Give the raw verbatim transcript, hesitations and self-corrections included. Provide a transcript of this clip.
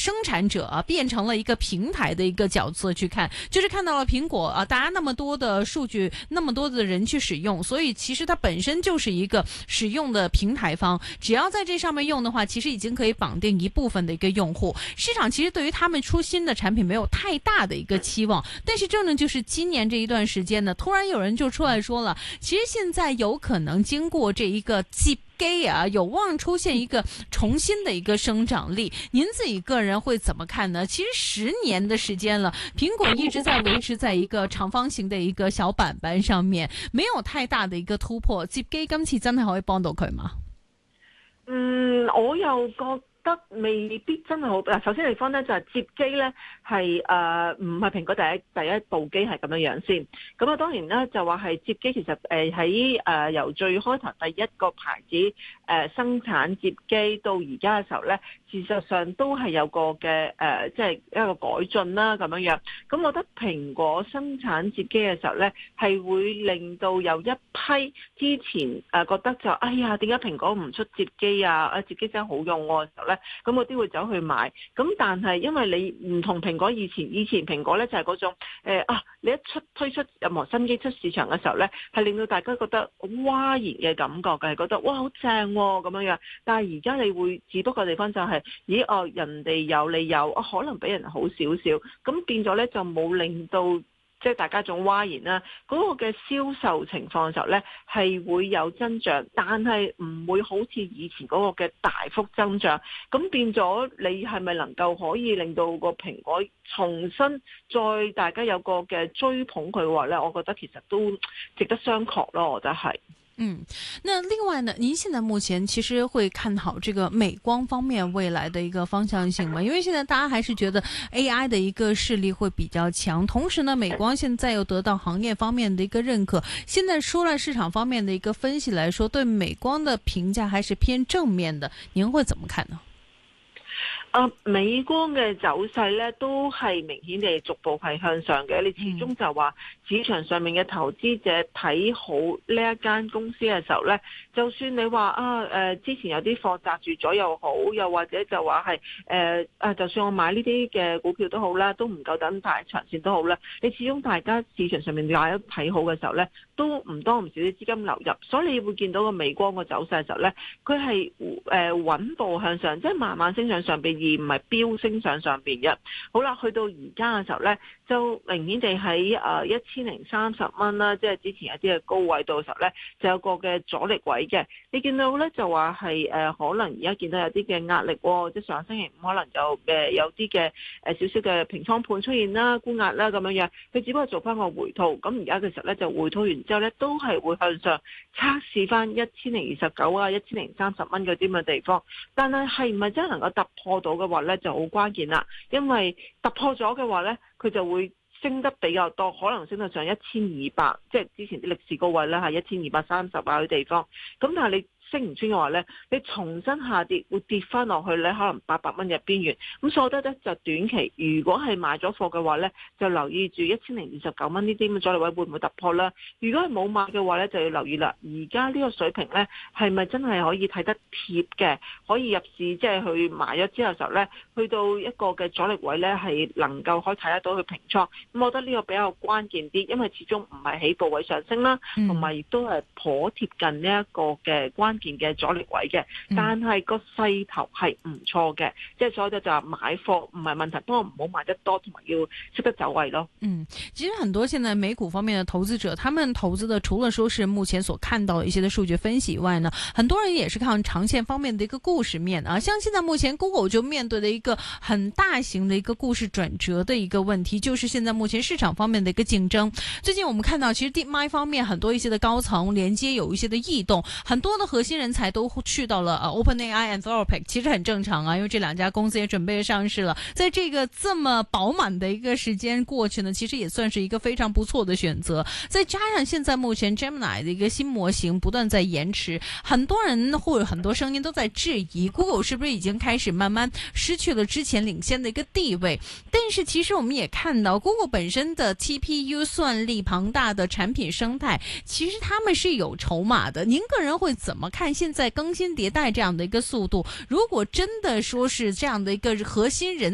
生產者啊變成了一個平台的一個角色去看，就是看到了蘋果啊，大家那麼多的數據，那麼多的人去使用，所以其實它本身就是一個使用的平台方，只要在這上面用的話，其實已經可以綁定一部分的一個用戶。市場其實對於他們出新的產品沒有太大的一個期望，但是正正就是今年這一段時間呢，突然有人就出來說了，其實現在有可能經過這一個接機啊，有望出現一個重新的一個生長力。您自己個人會怎麼看呢？其實十年的時間了，蘋果一直在維持在一個長方形的一個小板板上面，沒有太大的一個突破。接機今次真係可以幫到佢嗎？ 嗯，我又覺得未必真係好。嗱，首先地方咧就係、是、接機咧係誒唔係蘋果第一第一部機係咁樣樣先。咁啊當然咧就話係接機其實誒喺誒由最開頭第一個牌子誒、呃、生產接機到而家嘅時候咧，事實上都係有個嘅誒即係一個改進啦咁樣樣。咁我覺得蘋果生產接機嘅時候咧係會令到有一批之前誒、呃、覺得就哎呀點解蘋果唔出接機啊？啊接機真係好用喎嘅時候咧。咁嗰啲會走去買，咁但係因為你唔同蘋果以前，以前蘋果咧就係嗰種誒、呃、啊，你一出推出任何新機出市場嘅時候咧，係令到大家覺得嘩然嘅感覺嘅，係覺得哇好正咁樣樣。但係而家你會只不過地方就係、是，咦哦人哋有你有，啊可能比人好少少，咁變咗咧就冇令到。即係大家種嘩然啦，嗰、那個嘅銷售情況嘅時候咧，係會有增長，但係唔會好似以前嗰個嘅大幅增長。咁變咗，你係咪能夠可以令到個蘋果重新再大家有個嘅追捧佢嘅話咧？我覺得其實都值得商榷咯，我覺得係。 嗯，那另外呢，您現在目前其實會看好這個美光方面未來的一個方向性嗎？因為現在大家還是覺得 A I 的一個勢力會比較強，同時呢，美光現在又得到行業方面的一個認可。現在出來市場方面的一個分析來說，對美光的評價還是偏正面的，您會怎麼看呢？ 啊，美光嘅走勢咧都係明顯地逐步係向上嘅。你始終就話市場上面嘅投資者睇好呢一間公司嘅時候咧，就算你話啊誒、呃、之前有啲貨擲住咗又好，又或者就話係誒啊，就算我買呢啲嘅股票都好啦，都唔夠等大長線都好啦。你始終大家市場上面大家睇好嘅時候咧，都唔多唔少啲資金流入，所以你會見到個美光個走勢嘅時候咧，佢係誒穩步向上，即係慢慢升上上邊。而唔係飆升上上邊嘅。好啦，去到而家嘅時候咧，就明顯地喺誒一千零三十蚊啦，即係之前一啲嘅高位度嘅時候咧，就有個嘅阻力位嘅。你見到咧就話係誒可能而家見到有啲嘅壓力喎，即係上星期五可能就誒有啲嘅誒少少嘅平倉盤出現啦、沽壓啦咁樣樣，佢只不過做翻個回吐。咁而家嘅時候咧就回吐完之後咧，都係會向上測試翻一千零二十九啊、一千零三十蚊嗰啲咁嘅地方。但係係唔係真係能夠突破到嘅話咧，就好關鍵啦。因為突破咗嘅話咧，佢就會升得比較多，可能升到上一千二百，即係之前啲歷史高位咧係一千二百三十啊啲地方。咁但係你升唔穿嘅話咧，你重新下跌會跌翻落去咧，可能八百蚊嘅邊緣。咁所以我覺得咧就短期，如果係買咗貨嘅話咧，就留意住一千零二十九蚊呢啲咁嘅阻力位會唔會突破啦？如果係冇買嘅話咧，就要留意啦。而家呢個水平咧係咪真係可以睇得貼嘅？可以入市即係去買咗之後嘅時候咧，去到一個嘅阻力位咧係能夠可以睇得到佢平倉。咁我覺得呢個比較關鍵啲，因為始終唔係起步位上升啦，同埋亦都係頗貼近呢一個嘅關鍵嘅阻力位嘅，但係個勢頭係唔錯嘅，即係所以就話買貨唔係問題，不過唔好買得多，同埋要識得走位咯。 嗯，其實很多現在美股方面的投資者，他們投資的除了說是目前所看到的一些的數據分析以外呢，很多人也是看長線方面的一個故事面啊。像現在目前 Google 就面對的一個很大型的一個故事轉折的一個問題，就是現在目前市場方面的一個競爭。最近我們看到，其實 DeepMind 方面很多一些的高層連接有一些的異動，很多的核心人才都去到了呃 OpenAI、Anthropic， 其實很正常啊，因為這兩家公司也準備上市了。在這個這麼飽滿的一個時間過去呢，其實也算是一個非常不錯的選擇。再加上現在目前 Gemini 的一個新模型不斷在延遲，很多人或者很多聲音都在質疑 Google 是不是已經開始慢慢失去了之前領先的一個地位。但是其實我們也看到 Google 本身的 T P U 算力龐大的產品生態，其實他們是有籌碼的。您個人會怎麼看現在更新迭代這樣的一個速度？如果真的說是這樣的一個核心人